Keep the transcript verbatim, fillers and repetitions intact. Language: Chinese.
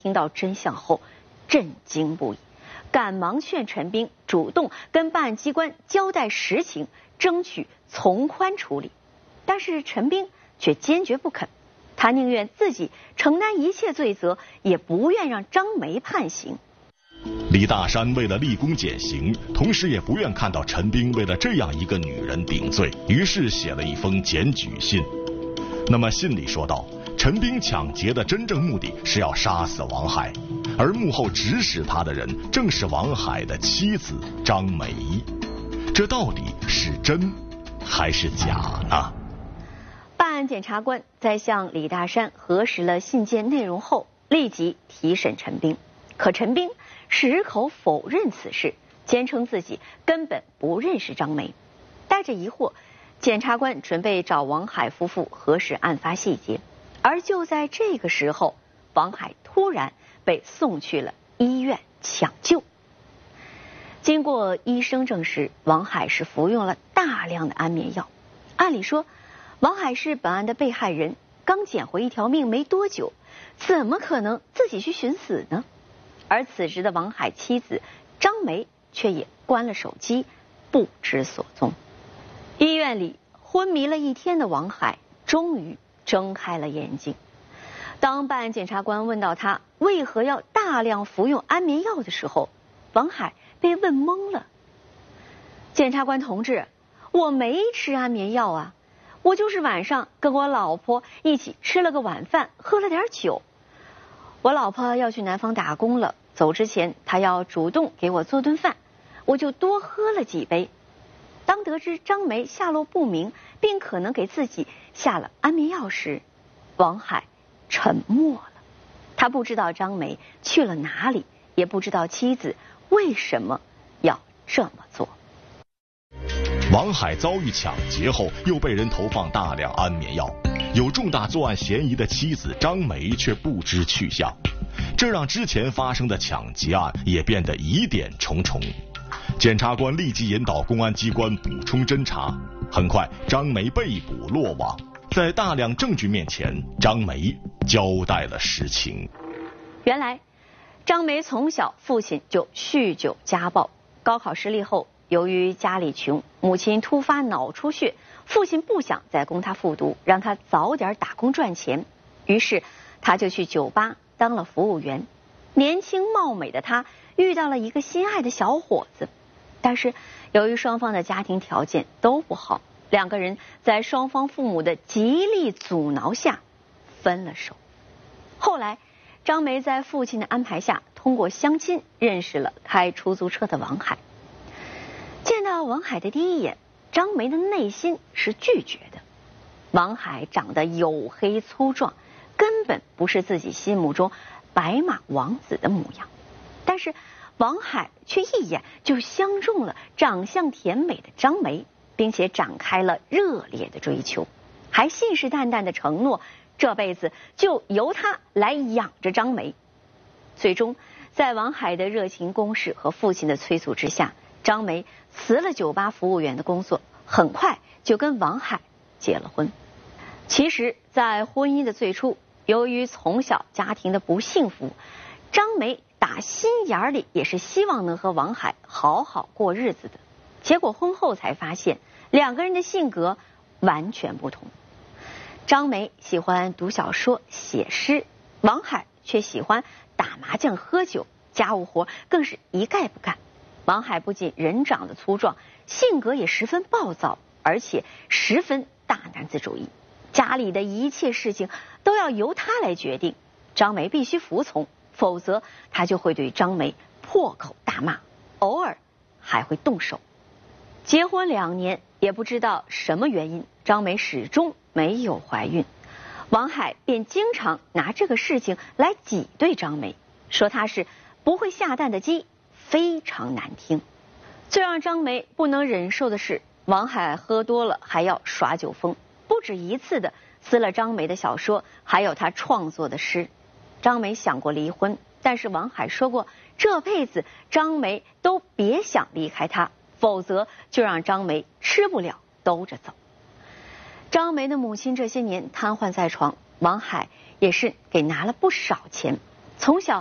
听到真相后，震惊不已，赶忙劝陈斌主动跟办案机关交代实情，争取从宽处理。但是陈斌却坚决不肯，他宁愿自己承担一切罪责，也不愿让张梅判刑。 李大山为了立功减刑，同时也不愿看到陈斌为了这样一个女人顶罪，于是写了一封检举信。那么信里说道，陈斌抢劫的真正目的是要杀死王海，而幕后指使他的人正是王海的妻子张梅。这到底是真还是假呢？ 办案检察官在向李大山核实了信件内容后，立即提审陈斌。可陈斌矢口否认此事，坚称自己根本不认识张梅。带着疑惑，检察官准备找王海夫妇核实案发细节。而就在这个时候，王海突然被送去了医院抢救。经过医生证实，王海是服用了大量的安眠药。按理说，王海是本案的被害人，刚捡回一条命没多久，怎么可能自己去寻死呢？而此时的王海妻子张梅却也关了手机，不知所踪。医院里昏迷了一天的王海终于睁开了眼睛。当办案检察官问到他为何要大量服用安眠药的时候，王海被问懵了。检察官同志，我没吃安眠药啊，我就是晚上跟我老婆一起吃了个晚饭，喝了点酒。我老婆要去南方打工了，走之前她要主动给我做顿饭，我就多喝了几杯。当得知张梅下落不明，并可能给自己下了安眠药时，王海沉默了。他不知道张梅去了哪里，也不知道妻子为什么要这么做。 王海遭遇抢劫后，又被人投放大量安眠药，有重大作案嫌疑的妻子张梅却不知去向，这让之前发生的抢劫案也变得疑点重重。检察官立即引导公安机关补充侦查，很快张梅被捕落网。在大量证据面前，张梅交代了实情。 原来张梅从小父亲就酗酒家暴，高考失利后，由于家里穷，母亲突发脑出血，父亲不想再供他复读，让他早点打工赚钱，于是他就去酒吧当了服务员。年轻貌美的他遇到了一个心爱的小伙子，但是由于双方的家庭条件都不好，两个人在双方父母的极力阻挠下分了手。后来张梅在父亲的安排下，通过相亲认识了开出租车的王海。见到王海的第一眼，张梅的内心是拒绝的。王海长得黝黑粗壮，根本不是自己心目中白马王子的模样。但是王海却一眼就相中了长相甜美的张梅，并且展开了热烈的追求，还信誓旦旦的承诺这辈子就由他来养着张梅。最终在王海的热情攻势和父亲的催促之下，张梅辞了酒吧服务员的工作，很快就跟王海结了婚。其实在婚姻的最初，由于从小家庭的不幸福，张梅打心眼里也是希望能和王海好好过日子的。结果婚后才发现，两个人的性格完全不同。张梅喜欢读小说写诗，王海却喜欢打麻将喝酒，家务活更是一概不干。王海不仅人长得粗壮，性格也十分暴躁，而且十分大男子主义，家里的一切事情都要由他来决定，张梅必须服从，否则他就会对张梅破口大骂，偶尔还会动手。结婚两年，也不知道什么原因，张梅始终没有怀孕。王海便经常拿这个事情来挤兑张梅，说她是不会下蛋的鸡，非常难听。最让张梅不能忍受的是，王海喝多了还要耍酒疯，不止一次的撕了张梅的小说，还有他创作的诗。张梅想过离婚，但是王海说过，这辈子张梅都别想离开他，否则就让张梅吃不了兜着走。张梅的母亲这些年瘫痪在床，王海也是给拿了不少钱， 从小